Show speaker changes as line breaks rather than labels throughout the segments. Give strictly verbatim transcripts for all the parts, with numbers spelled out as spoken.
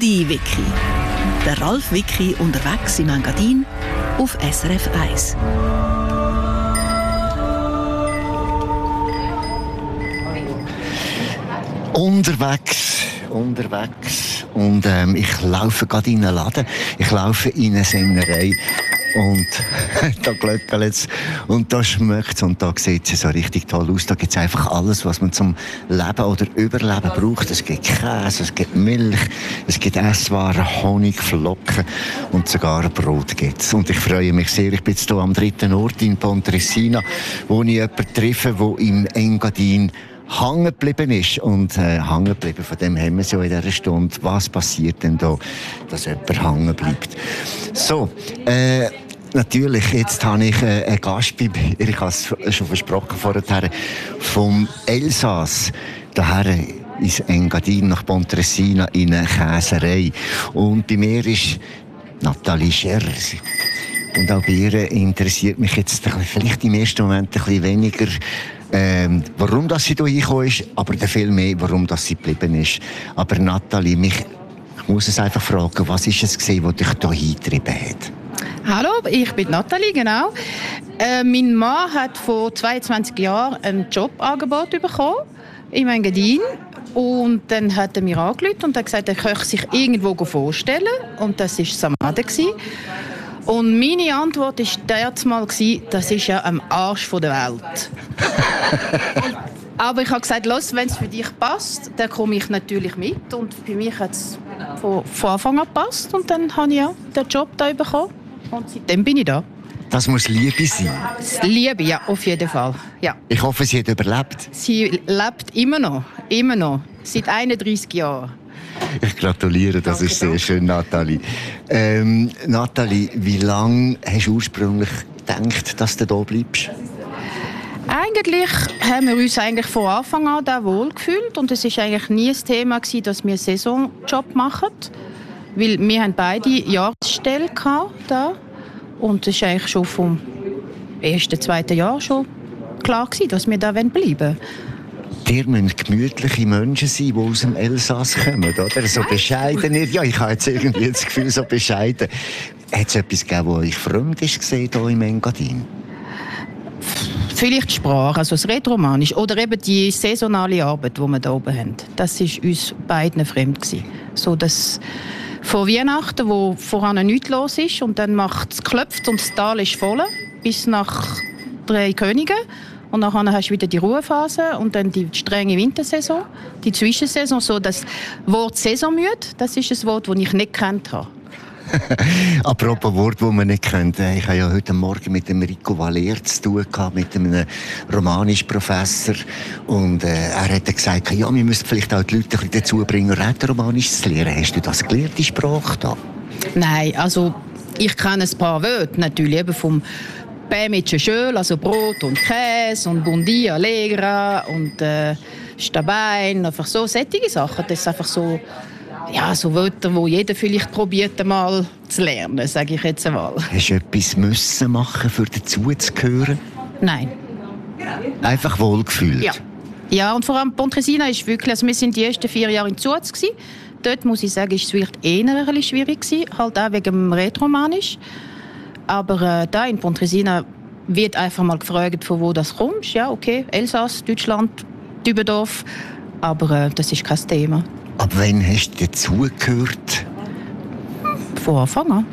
Foodie-Wiki. Der Ralf Wiki unterwegs im Engadin auf S R F eins.
Unterwegs, unterwegs. Und ähm, ich laufe gerade in einen Laden. Ich laufe in eine Sennerei. Und da glöckelt es und da schmeckt es und da sieht es so richtig toll aus. Da gibt es einfach alles, was man zum Leben oder Überleben braucht. Es gibt Käse, es gibt Milch, es gibt Esswaren, Honig, Flocken und sogar Brot gibt es. Und ich freue mich sehr, ich bin jetzt hier am dritten Ort in Pontresina, wo ich jemanden treffe, der im Engadin hängen geblieben ist. Und äh, hängen geblieben, von dem haben wir so in dieser Stunde. Was passiert denn da, dass jemand hängen bleibt? So, äh, natürlich, jetzt habe ich äh, einen Gast bei mir, ich habe es schon versprochen vorher, vom Elsass, daher ins Engadin nach Pontresina in eine Käserei. Und bei mir ist Nathalie Scherrer. Und auch bei ihr interessiert mich jetzt vielleicht im ersten Moment ein bisschen weniger, ähm, warum dass sie hier reingekommen ist, aber viel mehr, warum dass sie geblieben ist. Aber Nathalie, mich, ich muss es einfach fragen, was ist es gewesen, was dich hier hingetrieben hat?
Hallo, ich bin Nathalie, genau. Äh, mein Mann hat vor zweiundzwanzig Jahren ein Jobangebot bekommen im Engadin. Und dann hat er mir angerufen und hat gesagt, er könnte sich irgendwo vorstellen. Und das war Samada. Und meine Antwort war damals, das ist ja am Arsch der Welt. Aber ich habe gesagt, wenn es für dich passt, dann komme ich natürlich mit. Und für mich hat es von, von Anfang an gepasst. Und dann habe ich ja den Job hier bekommen. Und seitdem bin ich da.
Das muss Liebe sein.
Liebe, ja, auf jeden Fall. Ja.
Ich hoffe, sie hat überlebt.
Sie lebt immer noch, immer noch, seit einunddreissig Jahren.
Ich gratuliere, das Danke, ist sehr schön, Nathalie. Ähm, Nathalie, wie lange hast du ursprünglich gedacht, dass du hier bleibst?
Eigentlich haben wir uns eigentlich von Anfang an da wohl gefühlt und es war eigentlich nie ein Thema gewesen, dass wir einen Saisonjob machen, weil wir haben beide Jahresstelle da und es war eigentlich schon vom ersten, zweiten Jahr schon klar gewesen, dass wir da bleiben wollen.
Ihr müsst gemütliche Menschen sein, die aus dem Elsass kommen, oder? So bescheiden. Ja, ich habe jetzt irgendwie das Gefühl, so bescheiden. Hat es etwas gegeben, das euch fremd ist gesehen hier im Engadin?
Vielleicht die Sprache, also das Rätoromanisch oder eben die saisonale Arbeit, die wir hier oben haben. Das war uns beiden fremd gewesen. So, dass vor Weihnachten, wo voran nichts los ist und dann macht es klopft und das Tal ist voll, bis nach drei Königen. Und dann hast du wieder die Ruhephase und dann die strenge Wintersaison, die Zwischensaison. So das Wort Saisonmüde, das ist ein Wort, das ich nicht gekannt habe.
Apropos Wort, das man nicht kennt. Ich habe ja heute Morgen mit dem Rico Valer zu tun gehabt, mit einem Romanisch-Professor. Und äh, er hat gesagt, ja, wir müssen vielleicht auch die Leute ein bisschen dazu bringen, Rätoromanisch zu lernen. Hast du das gelernt, die Sprache da?
Nein, also ich kenne ein paar Wörter natürlich, eben vom Pämitsche Schöl, also Brot und Käse und Bundi, Allegra und äh, Stabein, einfach so sättige Sachen. Das ist einfach so, ja, so Wörter, die jeder vielleicht probiert einmal zu lernen, sage ich jetzt einmal.
Hast du etwas müssen machen, für dazuzugehören?
Nein.
Einfach wohlgefühlt?
Ja. Ja, und vor allem Pontresina ist wirklich, also wir sind die ersten vier Jahre in Zuz gewesen. Dort, muss ich sagen, ist es vielleicht eher ein bisschen schwierig gewesen, halt auch wegen dem Rätoromanisch. Aber äh, da in Pontresina wird einfach mal gefragt, von wo das kommt. Ja, okay, Elsass, Deutschland, Dübendorf. Aber äh, das ist kein Thema.
Ab wann hast du dazugehört?
Von Anfang an.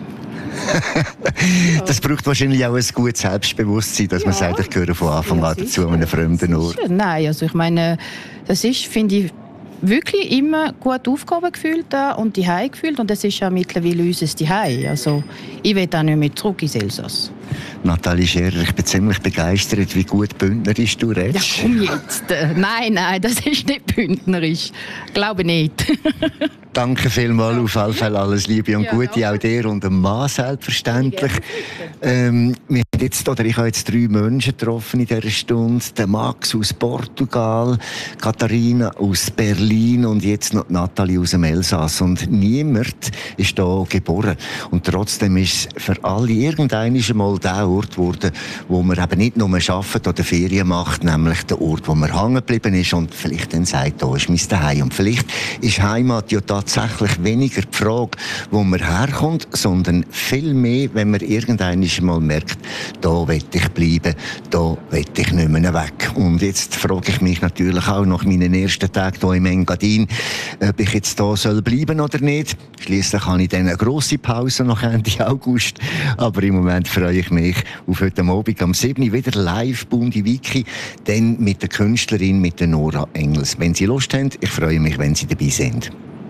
Das braucht wahrscheinlich auch ein gutes Selbstbewusstsein, dass ja. man sagt, ich gehöre von Anfang ja, an dazu an einem fremden Ort.
Nein, also ich meine, das ist, finde ich, wirklich immer gut Aufgaben gefühlt da und die Hause gefühlt und das ist ja mittlerweile unser Zuhause. Also ich will auch nicht mehr zurück ins Elsass.
Nathalie Scherrer, ich bin ziemlich begeistert, wie gut bündnerisch du redest.
Ja, komm jetzt. Nein, nein, das ist nicht bündnerisch. Glaube nicht.
Danke vielmals, auf alle Fälle alles Liebe und ja, Gute, auch dir und dem Mann selbstverständlich. Ähm, wir haben Und jetzt, oder ich habe jetzt drei Menschen getroffen in dieser Stunde. Den Max aus Portugal, Katharina aus Berlin und jetzt noch Nathalie aus dem Elsass. Und niemand ist hier geboren. Und trotzdem ist es für alle irgendwann einmal der Ort geworden, wo man eben nicht nur arbeitet oder Ferien macht, nämlich der Ort, wo man hängen geblieben ist und vielleicht dann sagt, da ist mein Zuhause. Und vielleicht ist Heimat ja tatsächlich weniger die Frage, wo man herkommt, sondern viel mehr, wenn man irgendwann mal merkt, da will ich bleiben, da will ich nicht mehr weg. Und jetzt frage ich mich natürlich auch nach meinen ersten Tagen hier im Engadin, ob ich jetzt da soll bleiben oder nicht. Schliesslich habe ich dann eine grosse Pause noch Ende August, aber im Moment freue ich mich auf heute Abend am sieben Uhr wieder live Bundi Wiki, dann mit der Künstlerin, mit der Nora Engels. Wenn Sie Lust haben, ich freue mich, wenn Sie dabei sind.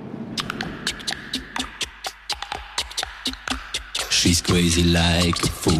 She's crazy like a fool.